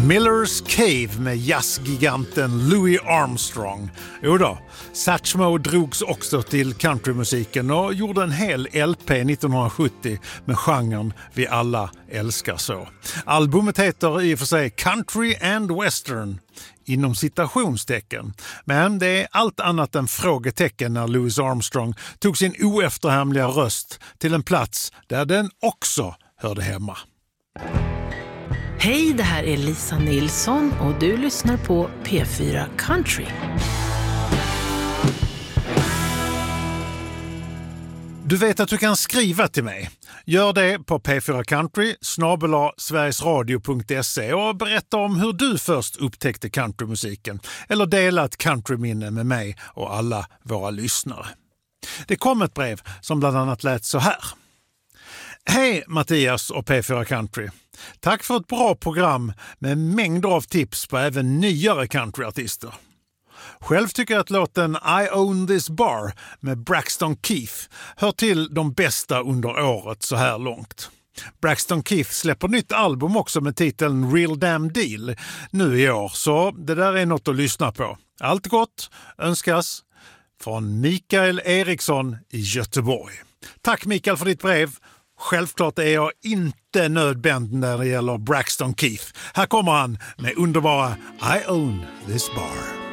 Miller's Cave med jazzgiganten Louis Armstrong. Jo då, Satchmo drogs också till countrymusiken och gjorde en hel LP 1970 med genren vi alla älskar så. Albumet heter i och för sig Country and Western, inom citationstecken. Men det är allt annat än frågetecken när Louis Armstrong tog sin oefterhärmliga röst till en plats där den också hörde hemma. Hej, det här är Lisa Nilsson och du lyssnar på P4 Country. Du vet att du kan skriva till mig. Gör det på p4country@sverigesradio.se och berätta om hur du först upptäckte countrymusiken eller dela ett countryminne med mig och alla våra lyssnare. Det kom ett brev som bland annat lät så här. Hej Mattias och P4 Country. Tack för ett bra program med mängder av tips på även nyare countryartister. Själv tycker jag att låten I Own This Bar med Braxton Keith hör till de bästa under året så här långt. Braxton Keith släpper nytt album också med titeln Real Damn Deal nu i år, så det där är något att lyssna på. Allt gott önskas från Mikael Eriksson i Göteborg. Tack Mikael för ditt brev. Självklart är jag inte nödbänd när det gäller Braxton Keith. Här kommer han med underbara I Own This Bar.